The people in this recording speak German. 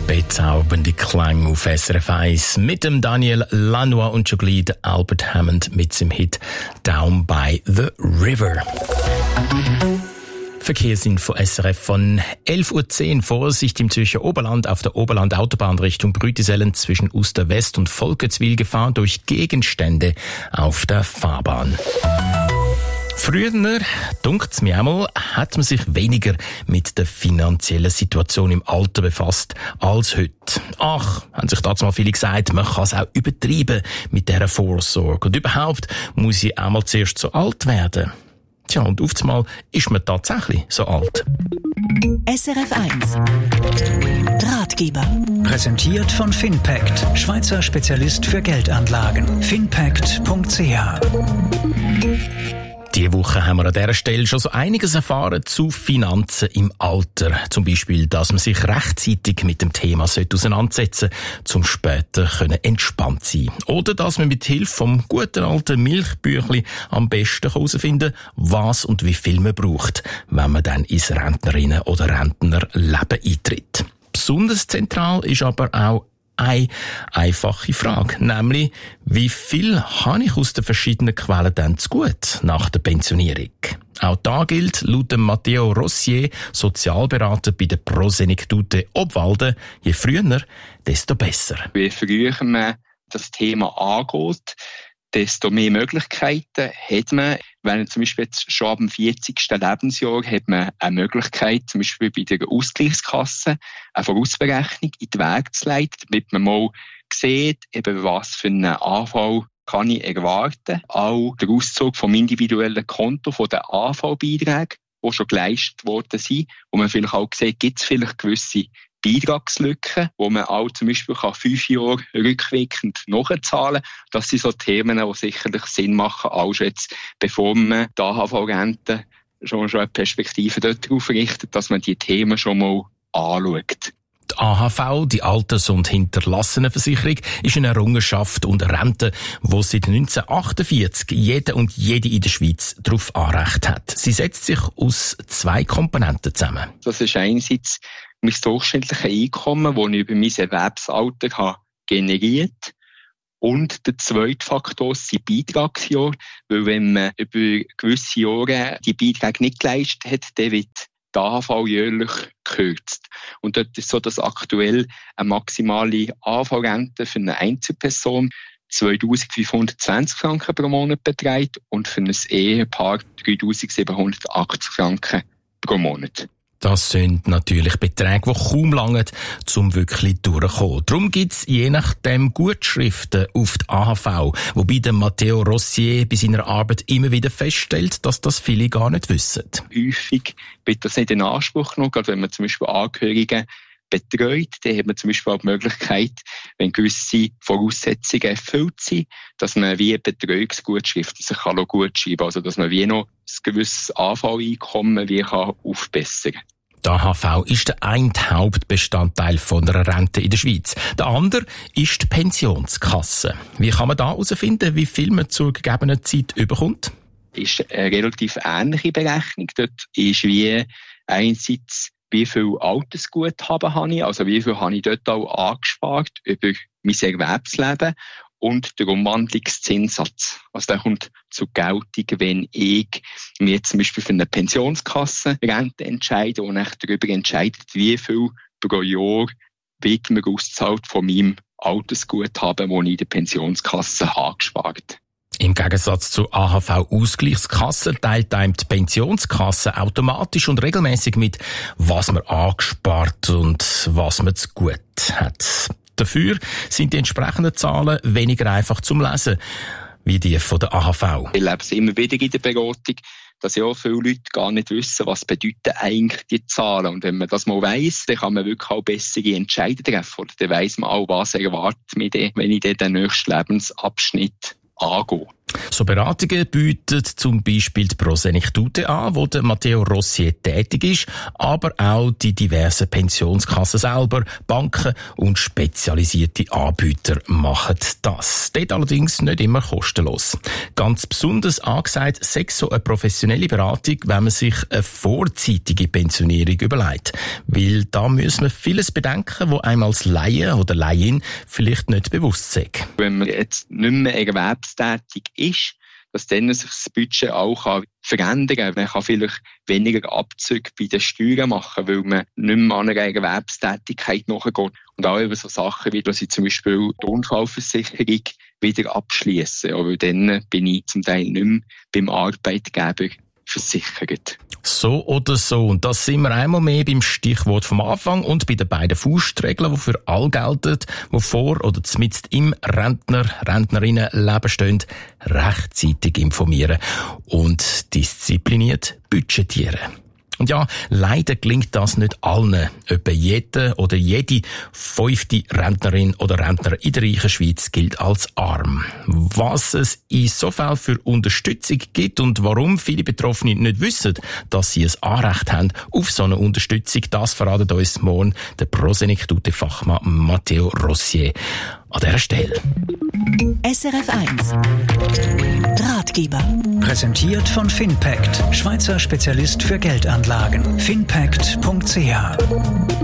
Bezaubernde Klänge auf SRF 1 mit dem Daniel Lanois und schon gleich Albert Hammond mit seinem Hit «Down by the River». Verkehrsinfo SRF von 11.10 Uhr. Vorsicht im Zürcher Oberland auf der Oberland-Autobahn Richtung Brütisellen zwischen Uster-West und Volkertswil Gefahr durch Gegenstände auf der Fahrbahn. Früher, dunkt's mir einmal, hat man sich weniger mit der finanziellen Situation im Alter befasst als heute. Ach, haben sich dazu mal viele gesagt, man kann es auch übertreiben mit dieser Vorsorge. Und überhaupt muss ich einmal zuerst so alt werden. Tja, und auf einmal ist man tatsächlich so alt. SRF 1 Ratgeber. Präsentiert von Finpact, Schweizer Spezialist für Geldanlagen. Finpact.ch. Diese Woche haben wir an dieser Stelle schon so einiges erfahren zu Finanzen im Alter. Zum Beispiel, dass man sich rechtzeitig mit dem Thema auseinandersetzen sollte, um später entspannt sein können. Oder dass man mit Hilfe vom guten alten Milchbüchli am besten herausfinden kann, was und wie viel man braucht, wenn man dann ins Rentnerinnen- oder Rentnerleben eintritt. Besonders zentral ist aber auch eine einfache Frage, nämlich wie viel habe ich aus den verschiedenen Quellen dann zu gut nach der Pensionierung? Auch da gilt laut dem Matteo Rossier, Sozialberater bei der Prosenektute Obwalden, je früher, desto besser. Je früher man das Thema angeht, desto mehr Möglichkeiten hat man. Wenn zum Beispiel jetzt schon ab dem 40. Lebensjahr hat man eine Möglichkeit, zum Beispiel bei der Ausgleichskasse eine Vorausberechnung in den Weg zu leiten, damit man mal sieht, eben was für einen AV kann ich erwarten. Auch der Auszug vom individuellen Konto von den AV-Beiträgen, die schon geleistet worden sind, wo man vielleicht auch sieht, gibt es vielleicht gewisse Beitragslücken, wo man auch zum Beispiel 5 Jahre rückwirkend nachzahlen kann. Das sind so Themen, die sicherlich Sinn machen, auch schon jetzt, bevor man die AHV-Rente schon eine Perspektive darauf richtet, dass man die Themen schon mal anschaut. Die AHV, die Alters- und Hinterlassenenversicherung, ist eine Errungenschaft und eine Rente, die seit 1948 jeder und jede in der Schweiz darauf Anrecht hat. Sie setzt sich aus 2 Komponenten zusammen. Das ist einerseits mein durchschnittliches Einkommen, das ich über mein Erwerbsalter habe generiert. Und der zweite Faktor sind Beitragsjahre, weil wenn man über gewisse Jahre die Beiträge nicht geleistet hat, dann wird die AHV jährlich gekürzt. Und dort ist so, dass aktuell eine maximale AHV-Rente für eine Einzelperson 2'520 Franken pro Monat beträgt und für ein Ehepaar 3'780 Franken pro Monat. Das sind natürlich Beträge, die kaum langen, um wirklich durchzukommen. Darum gibt's je nachdem Gutschriften auf die AHV, wobei der Matteo Rossier bei seiner Arbeit immer wieder feststellt, dass das viele gar nicht wissen. Häufig wird das nicht in Anspruch genommen, gerade wenn man zum Beispiel Angehörige betreut, dann hat man zum Beispiel auch die Möglichkeit, wenn gewisse Voraussetzungen erfüllt sind, dass man wie Betreuungsgutschriften sich gutschreiben kann, also dass man wie noch ein gewisses AV-Einkommen wie aufbessern kann. Die AHV ist der eine Hauptbestandteil von einer Rente in der Schweiz. Der andere ist die Pensionskasse. Wie kann man da herausfinden, wie viel man zur gegebenen Zeit bekommt? Das ist eine relativ ähnliche Berechnung. Dort ist wie einerseits, wie viel Altersguthaben habe ich, also wie viel habe ich dort auch angespart über mein Erwerbsleben und der Umwandlungszinssatz. Also der kommt zur Geltung, wenn ich mir zum Beispiel für eine Pensionskassenrente entscheide und ich darüber entscheidet, wie viel pro Jahr wird mir ausgezahlt von meinem Altersguthaben, das ich in der Pensionskasse angespart. Im Gegensatz zur AHV-Ausgleichskasse teilt einem die Pensionskasse automatisch und regelmäßig mit, was man angespart und was man zu gut hat. Dafür sind die entsprechenden Zahlen weniger einfach zum Lesen, wie die von der AHV. Ich erlebe es immer wieder in der Beratung, dass ja viele Leute gar nicht wissen, was bedeuten eigentlich die Zahlen. Und wenn man das mal weiss, dann kann man wirklich auch bessere Entscheidungen treffen. Oder dann weiss man auch, was erwartet mich denn, wenn ich den nächsten Lebensabschnitt angehen. So Beratungen bietet zum Beispiel die Prosenektute an, wo der Matteo Rossier tätig ist, aber auch die diversen Pensionskassen selber, Banken und spezialisierte Anbieter machen das. Dort allerdings nicht immer kostenlos. Ganz besonders angesagt sei so eine professionelle Beratung, wenn man sich eine vorzeitige Pensionierung überlegt. Weil da muss man vieles bedenken, wo einem als Laie oder Laien vielleicht nicht bewusst ist. Wenn man jetzt nicht mehr erwerbstätig ist, dass dann sich das Budget auch verändern kann. Man kann vielleicht weniger Abzüge bei den Steuern machen, weil man nicht mehr an einer Erwerbstätigkeit nachgeht. Und auch über so Sachen wie, dass ich zum Beispiel die Unfallversicherung wieder abschließe. Aber dann bin ich zum Teil nicht mehr beim Arbeitgeber versichert. So oder so. Und das sind wir einmal mehr beim Stichwort vom Anfang und bei den beiden Faustregeln, die für alle gelten, die vor oder zumindest im Rentnerinnenleben stehen, rechtzeitig informieren und diszipliniert budgetieren. Und ja, leider gelingt das nicht allen. Etwa jede oder jede 5. Rentnerin oder Rentner in der reichen Schweiz gilt als arm. Was es in so Fällen für Unterstützung gibt und warum viele Betroffene nicht wissen, dass sie ein Anrecht haben auf so eine Unterstützung, das verratet uns morgen der Prosenektute-Fachmann Matteo Rossier an dieser Stelle. SRF 1 Ratgeber. Präsentiert von Finpact, Schweizer Spezialist für Geldanlagen. finpact.ch